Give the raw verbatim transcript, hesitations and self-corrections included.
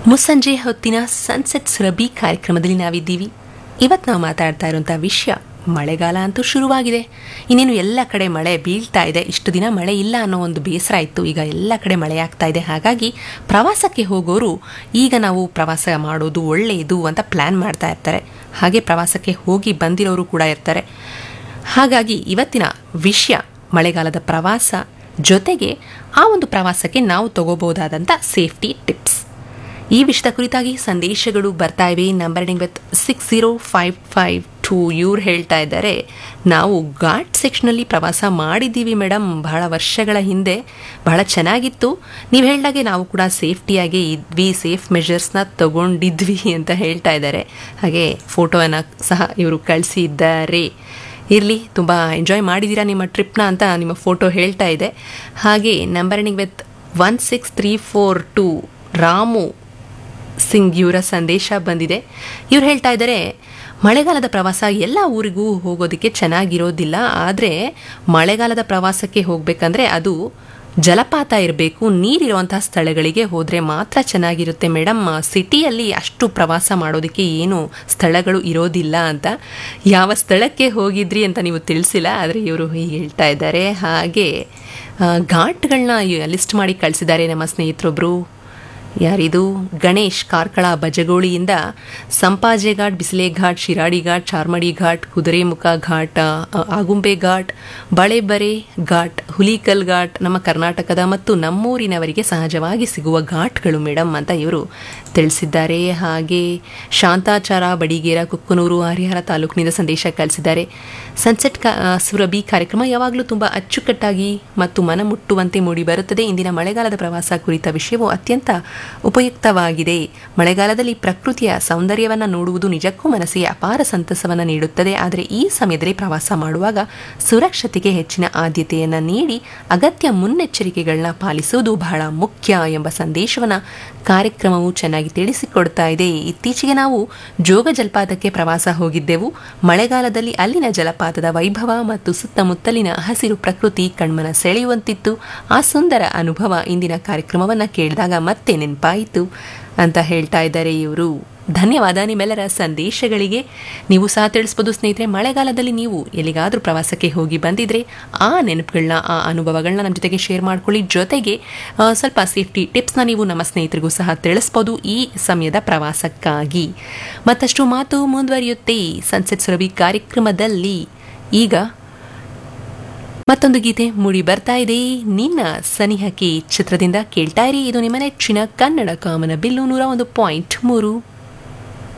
ಮುಸ್ಸಂಜೆ ಹೊತ್ತಿನ ಸನ್ಸೆಟ್ ಸುರಭಿ ಕಾರ್ಯಕ್ರಮದಲ್ಲಿ ನಾವಿದ್ದೀವಿ. ಇವತ್ತು ನಾವು ಮಾತಾಡ್ತಾ ಇರುವಂಥ ವಿಷಯ ಮಳೆಗಾಲ ಅಂತೂ ಶುರುವಾಗಿದೆ. ಇನ್ನೇನು ಎಲ್ಲ ಕಡೆ ಮಳೆ ಬೀಳ್ತಾ ಇದೆ. ಇಷ್ಟು ದಿನ ಮಳೆ ಇಲ್ಲ ಅನ್ನೋ ಒಂದು ಬೇಸರ ಇತ್ತು, ಈಗ ಎಲ್ಲ ಕಡೆ ಮಳೆ ಆಗ್ತಾ ಇದೆ. ಹಾಗಾಗಿ ಪ್ರವಾಸಕ್ಕೆ ಹೋಗೋರು ಈಗ ನಾವು ಪ್ರವಾಸ ಮಾಡೋದು ಒಳ್ಳೆಯದು ಅಂತ ಪ್ಲ್ಯಾನ್ ಮಾಡ್ತಾ ಇರ್ತಾರೆ. ಹಾಗೆ ಪ್ರವಾಸಕ್ಕೆ ಹೋಗಿ ಬಂದಿರೋರು ಕೂಡ ಇರ್ತಾರೆ. ಹಾಗಾಗಿ ಇವತ್ತಿನ ವಿಷಯ ಮಳೆಗಾಲದ ಪ್ರವಾಸ, ಜೊತೆಗೆ ಆ ಒಂದು ಪ್ರವಾಸಕ್ಕೆ ನಾವು ತಗೋಬಹುದಾದಂಥ ಸೇಫ್ಟಿ ಟಿಪ್ಸ್. ಈ ವಿಷಯದ ಕುರಿತಾಗಿ ಸಂದೇಶಗಳು ಬರ್ತಾ ಇವೆ. Number ending with six zero five five two. ಇವ್ರು ಹೇಳ್ತಾ ಇದ್ದಾರೆ, ನಾವು ಘಾಟ್ ಸೆಕ್ಷನಲ್ಲಿ ಪ್ರವಾಸ ಮಾಡಿದ್ದೀವಿ ಮೇಡಮ್, ಬಹಳ ವರ್ಷಗಳ ಹಿಂದೆ. ಬಹಳ ಚೆನ್ನಾಗಿತ್ತು. ನೀವು ಹೇಳಿದಾಗೆ ನಾವು ಕೂಡ ಸೇಫ್ಟಿಯಾಗಿ ಇದ್ವಿ, ಸೇಫ್ ಮೆಷರ್ಸ್ನ ತಗೊಂಡಿದ್ವಿ ಅಂತ ಹೇಳ್ತಾ ಇದ್ದಾರೆ. ಹಾಗೆ ಫೋಟೋವನ್ನು ಸಹ ಇವರು ಕಳಿಸಿದ್ದಾರೆ. ಇರಲಿ, ತುಂಬ ಎಂಜಾಯ್ ಮಾಡಿದ್ದೀರಾ ನಿಮ್ಮ ಟ್ರಿಪ್ನ ಅಂತ ನಿಮ್ಮ ಫೋಟೋ ಹೇಳ್ತಾ ಇದೆ. ಹಾಗೆ number ending with one six three four two Ramu Singh ಇವರ ಸಂದೇಶ ಬಂದಿದೆ. ಇವ್ರು ಹೇಳ್ತಾ ಇದ್ದಾರೆ, ಮಳೆಗಾಲದ ಪ್ರವಾಸ ಎಲ್ಲ ಊರಿಗೂ ಹೋಗೋದಕ್ಕೆ ಚೆನ್ನಾಗಿರೋದಿಲ್ಲ. ಆದರೆ ಮಳೆಗಾಲದ ಪ್ರವಾಸಕ್ಕೆ ಹೋಗಬೇಕಂದ್ರೆ ಅದು ಜಲಪಾತ ಇರಬೇಕು, ನೀರಿರುವಂತಹ ಸ್ಥಳಗಳಿಗೆ ಹೋದರೆ ಮಾತ್ರ ಚೆನ್ನಾಗಿರುತ್ತೆ ಮೇಡಮ್. ಸಿಟಿಯಲ್ಲಿ ಅಷ್ಟು ಪ್ರವಾಸ ಮಾಡೋದಕ್ಕೆ ಏನು ಸ್ಥಳಗಳು ಇರೋದಿಲ್ಲ ಅಂತ. ಯಾವ ಸ್ಥಳಕ್ಕೆ ಹೋಗಿದ್ರಿ ಅಂತ ನೀವು ತಿಳಿಸಿಲ್ಲ, ಆದರೆ ಇವರು ಹೀಗೆ ಹೇಳ್ತಾ ಇದ್ದಾರೆ. ಹಾಗೆ ಘಾಟ್ಗಳನ್ನ ಲಿಸ್ಟ್ ಮಾಡಿ ಕಳಿಸಿದ್ದಾರೆ ನಮ್ಮ ಸ್ನೇಹಿತರೊಬ್ಬರು. ಯಾರಿದು? ಗಣೇಶ್ ಕಾರ್ಕಳ ಬಜಗೋಳಿಯಿಂದ ಸಂಪಾಜೆ ಘಾಟ್, ಬಿಸಿಲೆ ಘಾಟ್, ಶಿರಾಡಿ ಘಾಟ್, ಚಾರ್ಮಡಿ ಘಾಟ್, ಕುದುರೆಮುಖ ಘಾಟ್, ಆಗುಂಬೆ ಘಾಟ್, ಬಳೆಬರೆ ಘಾಟ್, ಹುಲಿಕಲ್ ಘಾಟ್ ನಮ್ಮ ಕರ್ನಾಟಕದ ಮತ್ತು ನಮ್ಮೂರಿನವರಿಗೆ ಸಹಜವಾಗಿ ಸಿಗುವ ಘಾಟ್ಗಳು ಮೇಡಮ್ ಅಂತ ಇವರು ತಿಳಿಸಿದ್ದಾರೆ. ಹಾಗೆ ಶಾಂತಾಚಾರ ಬಡಿಗೇರ, ಕುಕ್ಕನೂರು, ಹರಿಹರ ತಾಲೂಕಿನಿಂದ ಸಂದೇಶ ಕಳಿಸಿದ್ದಾರೆ. ಸನ್ಸೆಟ್ ಕ ಸುರಭಿ ಕಾರ್ಯಕ್ರಮ ಯಾವಾಗಲೂ ತುಂಬ ಅಚ್ಚುಕಟ್ಟಾಗಿ ಮತ್ತು ಮನಮುಟ್ಟುವಂತೆ ಮೂಡಿ ಬರುತ್ತದೆ. ಇಂದಿನ ಮಳೆಗಾಲದ ಪ್ರವಾಸ ಕುರಿತ ವಿಷಯವು ಅತ್ಯಂತ ಉಪಯುಕ್ತವಾಗಿದೆ. ಮಳೆಗಾಲದಲ್ಲಿ ಪ್ರಕೃತಿಯ ಸೌಂದರ್ಯವನ್ನು ನೋಡುವುದು ನಿಜಕ್ಕೂ ಮನಸ್ಸಿಗೆ ಅಪಾರ ಸಂತಸವನ್ನು ನೀಡುತ್ತದೆ. ಆದರೆ ಈ ಸಮಯದಲ್ಲಿ ಪ್ರವಾಸ ಮಾಡುವಾಗ ಸುರಕ್ಷತೆಗೆ ಹೆಚ್ಚಿನ ಆದ್ಯತೆಯನ್ನು ನೀಡಿ ಅಗತ್ಯ ಮುನ್ನೆಚ್ಚರಿಕೆಗಳನ್ನ ಪಾಲಿಸುವುದು ಬಹಳ ಮುಖ್ಯ ಎಂಬ ಸಂದೇಶವನ್ನು ಕಾರ್ಯಕ್ರಮವು ಚೆನ್ನಾಗಿ ತಿಳಿಸಿಕೊಡ್ತಾ ಇದೆ. ಇತ್ತೀಚೆಗೆ ನಾವು ಜೋಗ ಜಲಪಾತಕ್ಕೆ ಪ್ರವಾಸ ಹೋಗಿದ್ದೆವು. ಮಳೆಗಾಲದಲ್ಲಿ ಅಲ್ಲಿನ ಜಲಪಾತದ ವೈಭವ ಮತ್ತು ಸುತ್ತಮುತ್ತಲಿನ ಹಸಿರು ಪ್ರಕೃತಿ ಕಣ್ಮನ ಸೆಳೆಯುವಂತಿತ್ತು. ಆ ಸುಂದರ ಅನುಭವ ಇಂದಿನ ಕಾರ್ಯಕ್ರಮವನ್ನು ಕೇಳಿದಾಗ ಮತ್ತೆ ನೆನಪಾಯಿತು ಅಂತ ಹೇಳ್ತಾ ಇದ್ದಾರೆ ಇವರು. ಧನ್ಯವಾದ ನಿಮ್ಮೆಲ್ಲರ ಸಂದೇಶಗಳಿಗೆ. ನೀವು ಸಹ ತಿಳಿಸ್ಬೋದು ಸ್ನೇಹಿತರೆ, ಮಳೆಗಾಲದಲ್ಲಿ ನೀವು ಎಲ್ಲಿಗಾದರೂ ಪ್ರವಾಸಕ್ಕೆ ಹೋಗಿ ಬಂದಿದ್ರೆ ಆ ನೆನಪುಗಳನ್ನ, ಆ ಅನುಭವಗಳನ್ನ ನಮ್ಮ ಜೊತೆಗೆ ಶೇರ್ ಮಾಡ್ಕೊಳ್ಳಿ. ಜೊತೆಗೆ ಸ್ವಲ್ಪ ಸೇಫ್ಟಿ ಟಿಪ್ಸ್ನ ನೀವು ನಮ್ಮ ಸ್ನೇಹಿತರಿಗೂ ಸಹ ತಿಳಿಸ್ಬೋದು ಈ ಸಮಯದ ಪ್ರವಾಸಕ್ಕಾಗಿ. ಮತ್ತಷ್ಟು ಮಾತು ಮುಂದುವರಿಯುತ್ತೆ ಸನ್ಸೆಟ್ ಸುರಭಿ ಕಾರ್ಯಕ್ರಮದಲ್ಲಿ. ಈಗ ಮತ್ತೊಂದು ಗೀತೆ ಮೂಡಿ ಬರ್ತಾ ಇದೆ. ನಿನ್ನ ಸನಿಹಕ್ಕೆ ಚಿತ್ರದಿಂದ ಕೇಳ್ತಾ ಇರಿ. ಇದು ನಿಮ್ಮ ನೆಚ್ಚಿನ ಕನ್ನಡ ಕಾಮನ ಬಿಲ್ಲು ನೂರ ಒಂದು ಪಾಯಿಂಟ್ ಮೂರು